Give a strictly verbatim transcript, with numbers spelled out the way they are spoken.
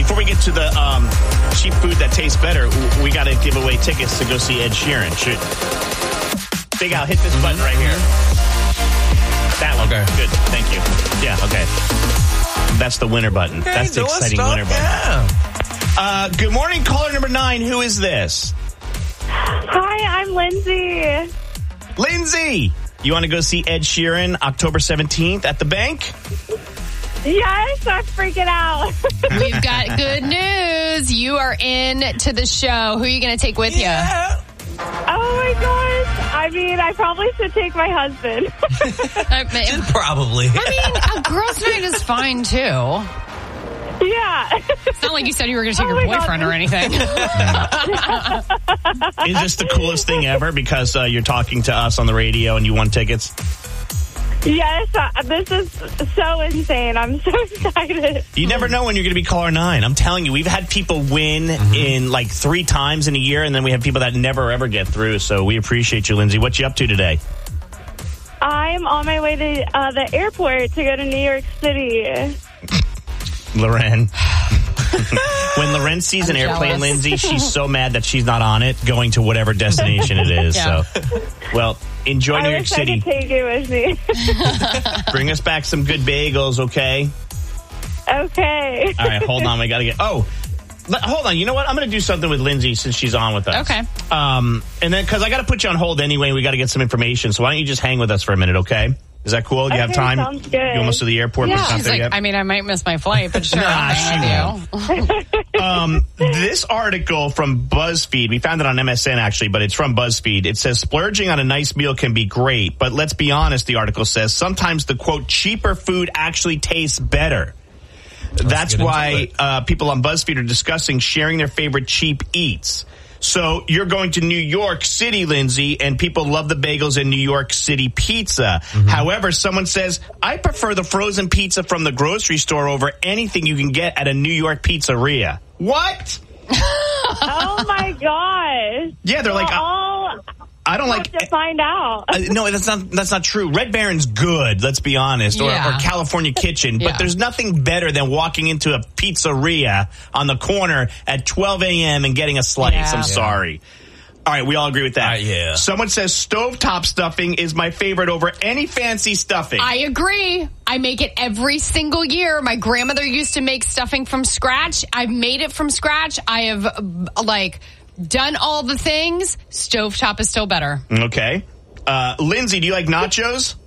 before we get to the um, cheap food that tastes better, we got to give away tickets to go see Ed Sheeran. Should, Big Al, hit this button right here. That one. Okay. Good. Thank you. Yeah, okay. That's the winner button. Okay, That's the exciting winner button. Yeah. Uh, good morning, caller number nine. Who is this? Hi, I'm Lindsay. Lindsay, you want to go see Ed Sheeran October seventeenth at the bank? Yes, I'm freaking out. We've got good news. You are in to the show. Who are you going to take with Yeah. you? Oh my gosh. I mean, I probably should take my husband. I mean, Probably. I mean, a girls' night is fine, too. Yeah. It's not like you said you were going to take Oh your my boyfriend God. or anything. Is this the coolest thing ever because uh, you're talking to us on the radio and you won tickets? Yes, uh, this is so insane. I'm so excited. You never know when you're going to be caller nine. I'm telling you, we've had people win Mm-hmm. in like three times in a year, and then we have people that never, ever get through. So we appreciate you, Lindsay. What you up to today? I'm on my way to uh, the airport to go to New York City. Loren. When Loren sees I'm an airplane, jealous. Lindsay, she's so mad that she's not on it, going to whatever destination it is. Yeah. So, well, enjoy I New York wish I City. could take you with me. Bring us back some good bagels, okay? Okay. All right, hold on. We got to get. Oh, le- hold on. You know what? I'm going to do something with Lindsay since she's on with us. Okay. Um, and then because I got to put you on hold anyway, we got to get some information. So why don't you just hang with us for a minute, okay? Is that cool? You Okay, have time? sounds good. You almost to the airport? Yeah. but it's not She's there like, yet? I mean, I might miss my flight, but sure, Nah, I'll hang with you. um, this article from BuzzFeed, we found it on M S N actually, but it's from BuzzFeed. It says splurging on a nice meal can be great, but let's be honest, the article says sometimes the quote cheaper food actually tastes better. That's get into why it. uh, people on BuzzFeed are discussing sharing their favorite cheap eats. So you're going to New York City, Lindsay, and people love the bagels and New York City pizza. Mm-hmm. However, someone says, I prefer the frozen pizza from the grocery store over anything you can get at a New York pizzeria. What? Oh my gosh. Yeah, they're like, Well, I, all I don't have like... to find out. Uh, no, that's not that's not true. Red Baron's good, let's be honest, or, Yeah. or California Kitchen. But Yeah. there's nothing better than walking into a pizzeria on the corner at twelve a.m. and getting a slice. Yeah. I'm Yeah. sorry. All right, we all agree with that. Uh, yeah. Someone says stovetop stuffing is my favorite over any fancy stuffing. I agree. I make it every single year. My grandmother used to make stuffing from scratch. I've made it from scratch. I have, uh, like, done all the things. Stovetop is still better. Okay. Uh, Lindsay, do you like nachos?